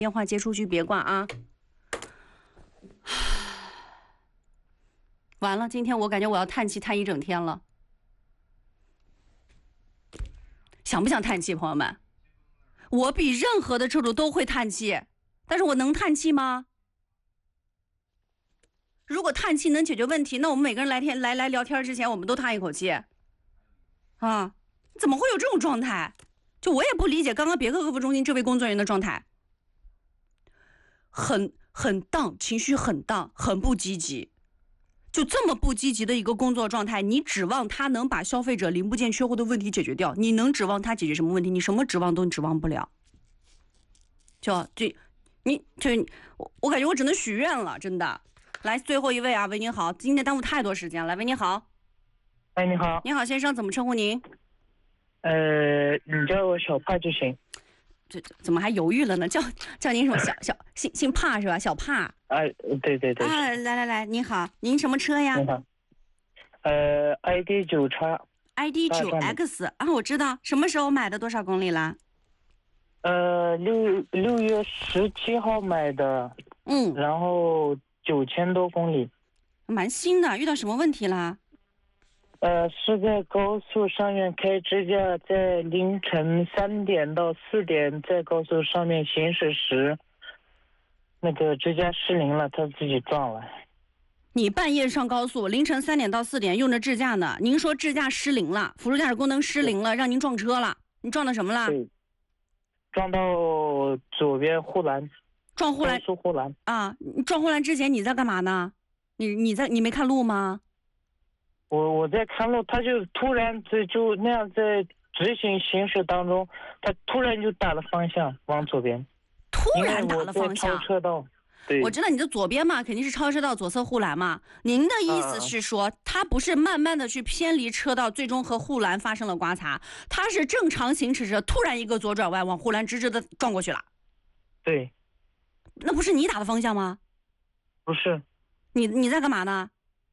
电话接出去别挂啊！完了，今天我感觉我要叹气叹一整天了。想不想叹气，朋友们？我比任何的车主都会叹气，但是我能叹气吗？如果叹气能解决问题，那我们每个人来聊天之前，我们都叹一口气。啊，怎么会有这种状态？就我也不理解刚刚别克客服中心这位工作人员的状态。很荡，情绪很荡，很不积极。就这么不积极的一个工作状态，你指望他能把消费者零部件缺货的问题解决掉？你能指望他解决什么问题？你什么指望都指望不了。我感觉我只能许愿了，真的。来，最后一位啊，喂，您好，今天耽误太多时间了。喂，你好。 哎，你好。 你好，先生，怎么称呼您？ 你叫我小帕就行。 这怎么还犹豫了呢？叫您什么？姓帕是吧？小帕。 对。 啊，来，您好，您什么车呀？ 你好。ID 9X 啊，我知道，什么时候买的？多少公里啦 ？6月17号买的。然后9000多公里。 蛮新的，遇到什么问题啦？ 是在高速上面开支架，在凌晨3点到4点在高速上面行驶时，那个支架失灵了，他自己撞了。 你半夜上高速，凌晨3点到4点用着支架呢？您说支架失灵了，辅助驾驶功能失灵了，让您撞车了？你撞到什么了？ 对，撞到左边护栏。 撞护栏？ 高速护栏啊！你撞护栏之前你在干嘛呢？你没看路吗？ 我在看路，他就突然就那样在直行驶当中，他突然就打了方向往左边。 突然打了方向。 超车道。对。 我知道你的左边嘛，肯定是超车道左侧护栏嘛。您的意思是说，他不是慢慢的去偏离车道，最终和护栏发生了刮擦，他是正常行驶着，突然一个左转弯往护栏直直的撞过去了。 对。 那不是你打的方向吗？ 不是。 你在干嘛呢？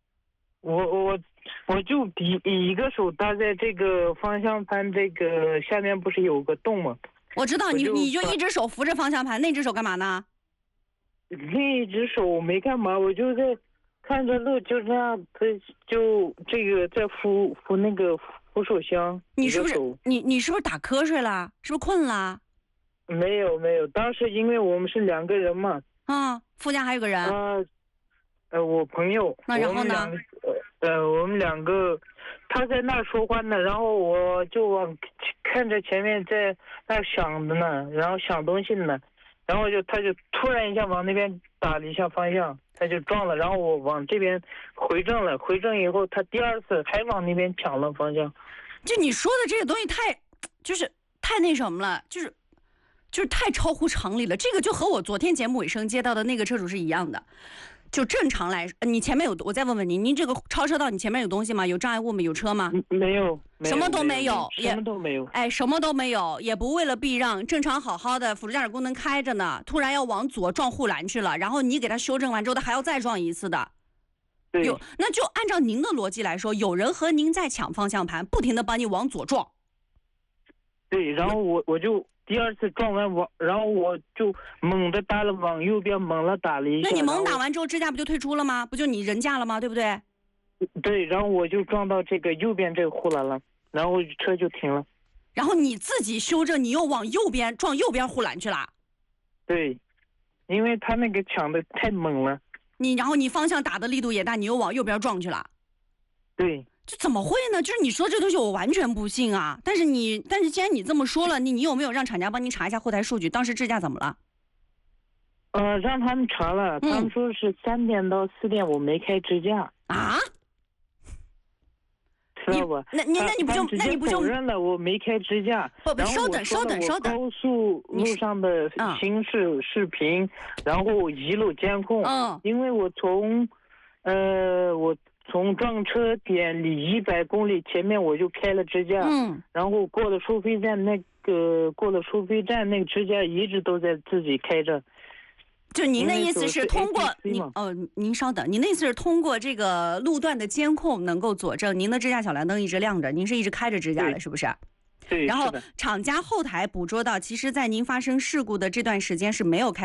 我就一个手搭在这个方向盘这个下面，不是有个洞吗？ 我知道，你就一只手扶着方向盘，那只手干嘛呢？ 另一只手没干嘛，我就在看着路，就这样，就这个在扶那个扶手箱。 你是不是你是不是打瞌睡了？是不是困了？ 没有，当时因为我们是2个人嘛。 啊，副驾还有个人。 我朋友。 那然后呢？ 我们2个，他在那说话呢，然后我就看着前面在那想的呢，然后想东西呢，然后他就突然一下往那边打了一下方向，他就撞了，然后我往这边回正了，回正以后他第2次还往那边抢了方向。 就你说的这个东西太那什么了，就是太超乎常理了。这个就和我昨天节目尾声接到的那个车主是一样的。就正常来说，你前面有，我再问问您这个超车道你前面有东西吗？有障碍物吗？有车吗？ 没有， 什么都没有， 什么都没有。 哎，什么都没有，也不为了避让，正常好好的辅助驾驶功能开着呢，突然要往左撞护栏去了，然后你给他修正完之后，他还要再撞一次的。 对。 那就按照您的逻辑来说，有人和您在抢方向盘，不停的把你往左撞。 对，然后我就第2次撞完然后我就猛地打了往右边，猛了打了一下。 那你猛打完之后，支架不就退出了吗？不就你人架了吗？对不对？ 对，然后我就撞到这个右边这个护栏了，然后车就停了。 然后你自己修正，你又往右边撞右边护栏去了。 对，因为他那个抢的太猛了。 然后你方向打的力度也大，你又往右边撞去了。 对。 这怎么会呢？就是你说这东西我完全不信啊！但是既然你这么说了，你有没有让厂家帮你查一下后台数据？当时支架怎么了？ 让他们查了，他们说是3点到4点我没开支架。 啊？ 知道吧？ 那你不就否认了我没开支架？ 不，稍等。 高速路上的行驶视频，然后一路监控。因为我从撞车点离100公里前面我就开了支架。然后过了收费站，那个支架一直都在自己开着。 就您的意思是通过您稍等，您的意思是通过这个路段的监控能够佐证您的支架小蓝灯一直亮着，您是一直开着支架的，是不是？ 对。 然后厂家后台捕捉到，其实在您发生事故的这段时间是没有开